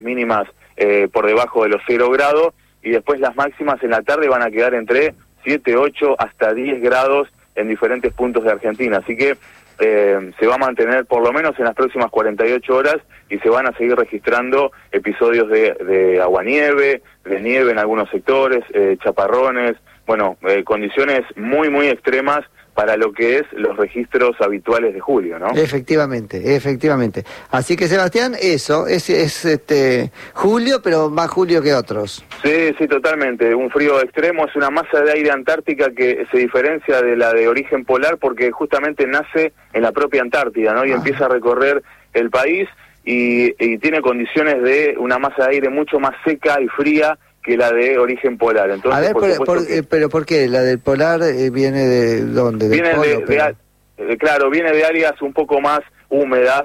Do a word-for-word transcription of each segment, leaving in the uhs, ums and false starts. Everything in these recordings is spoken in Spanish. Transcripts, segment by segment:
mínimas eh, por debajo de los cero grados, y después las máximas en la tarde van a quedar entre siete, ocho, hasta diez grados en diferentes puntos de Argentina. Así que eh, se va a mantener por lo menos en las próximas cuarenta y ocho horas, y se van a seguir registrando episodios de, de aguanieve, de nieve en algunos sectores, eh, chaparrones, bueno, eh, condiciones muy, muy extremas para lo que es los registros habituales de julio, ¿no? Efectivamente, efectivamente. Así que, Sebastián, eso, es, es este julio, pero más julio que otros. Sí, sí, totalmente. Un frío extremo, es una masa de aire antártica que se diferencia de la de origen polar porque justamente nace en la propia Antártida, ¿no? Y ah. empieza a recorrer el país y, y tiene condiciones de una masa de aire mucho más seca y fría que la de origen polar. Entonces, a ver, por por, por, que... eh, pero ¿por qué? ¿La del polar eh, viene de dónde? ¿Del viene polo, de, pero... de, claro, viene de áreas un poco más húmedas,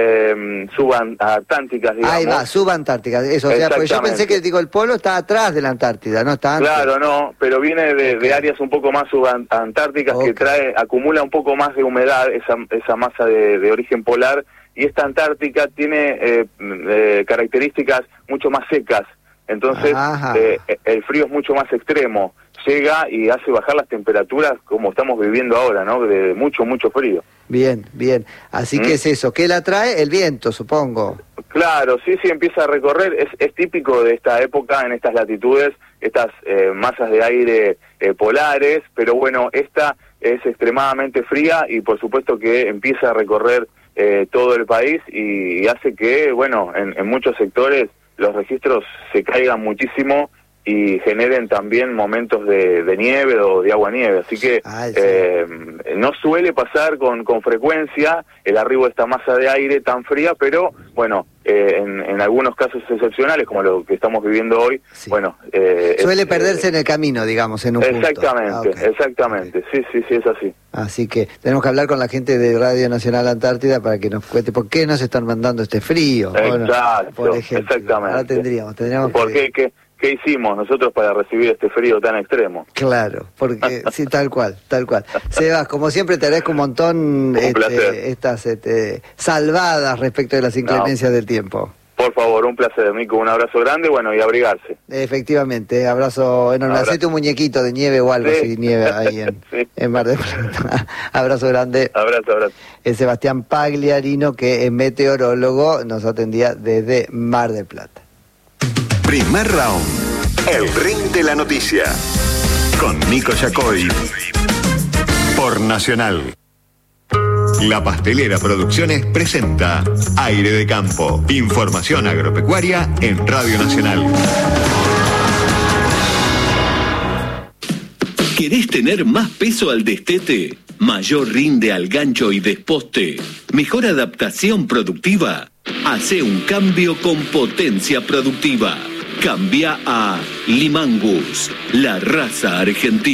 eh, subantarcticas, digamos. Ahí va, subantárticas, eso, o sea, pues yo pensé que, digo, el polo está atrás de la Antártida, no está antes. Claro, no, pero viene de, okay. de áreas un poco más subantárticas, okay. que trae, acumula un poco más de humedad, esa, esa masa de, de origen polar, y esta Antártica tiene eh, eh, características mucho más secas. Entonces eh, el frío es mucho más extremo, llega y hace bajar las temperaturas como estamos viviendo ahora, ¿no? De mucho, mucho frío. Bien, bien. Así ¿Mm? que es eso. ¿Qué la trae? El viento, supongo. Claro, sí, sí, empieza a recorrer. Es, es típico de esta época, en estas latitudes, estas eh, masas de aire eh, polares, pero bueno, esta es extremadamente fría y por supuesto que empieza a recorrer eh, todo el país y, y hace que, bueno, en, en muchos sectores los registros se caigan muchísimo y generen también momentos de, de nieve o de agua-nieve. Así que Ay, sí. eh, no suele pasar con, con frecuencia el arribo de esta masa de aire tan fría, pero bueno, eh, en, en algunos casos excepcionales, como lo que estamos viviendo hoy, sí. bueno... Eh, suele es, perderse eh, en el camino, digamos, en un exactamente, punto. Ah, okay. exactamente, okay. sí, sí, sí, es así. Así que tenemos que hablar con la gente de Radio Nacional Antártida para que nos cuente por qué nos están mandando este frío. Exacto, bueno, por ejemplo. Exactamente. Ahora tendríamos, tendríamos ¿Por que... qué? ¿Qué? ¿Qué hicimos nosotros para recibir este frío tan extremo? Claro, porque sí, tal cual, tal cual. Sebas, como siempre te agradezco un montón un este, estas este, salvadas respecto de las inclemencias no. del tiempo. Por favor, un placer, Mico, un abrazo grande, bueno, y abrigarse. Efectivamente, abrazo enorme. Hacé tu muñequito de nieve o algo, sí. si nieve ahí en, sí. en Mar del Plata. Abrazo grande. Abrazo, abrazo. El Sebastián Pagliarino, que es meteorólogo, nos atendía desde Mar del Plata. Primer round, el ring de la noticia, con Nico Yacoy, por Nacional. La Pastelera Producciones presenta Aire de Campo, información agropecuaria en Radio Nacional. ¿Querés tener más peso al destete? ¿Mayor rinde al gancho y desposte? ¿Mejor adaptación productiva? Hacé un cambio con potencia productiva. Cambia a Limangus, la raza argentina.